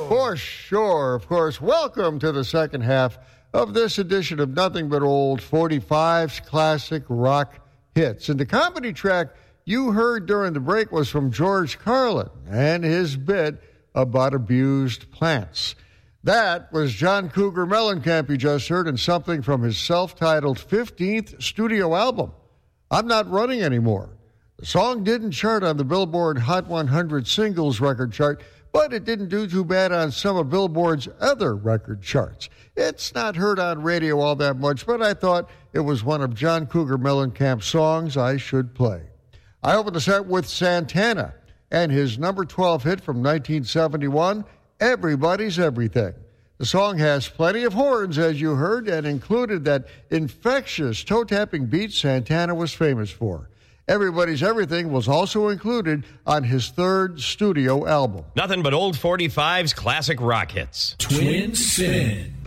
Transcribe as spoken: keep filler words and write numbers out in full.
For sure, of course. Welcome to the second half of this edition of Nothing But Old forty-five's Classic Rock Hits. And the comedy track you heard during the break was from George Carlin and his bit about abused plants. That was John Cougar Mellencamp you just heard, and something from his self-titled fifteenth studio album, I'm Not Running Anymore. The song didn't chart on the Billboard Hot one hundred Singles record chart, but it didn't do too bad on some of Billboard's other record charts. It's not heard on radio all that much, but I thought it was one of John Cougar Mellencamp's songs I should play. I opened the set with Santana and his number twelve hit from nineteen seventy-one, Everybody's Everything. The song has plenty of horns, as you heard, and included that infectious toe-tapping beat Santana was famous for. Everybody's Everything was also included on his third studio album. Nothing but old forty-five's classic rock hits. Twin Spin.